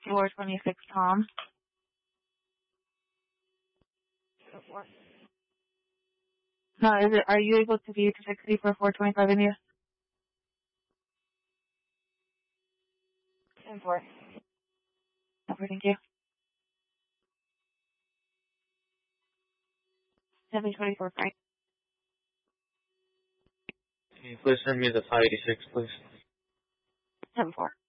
426 Tom. 4. No, are you able to view 260 for 425 India? 10-4. Okay, thank you. 724 Frank. Can you please send me the 586, please? 10-4.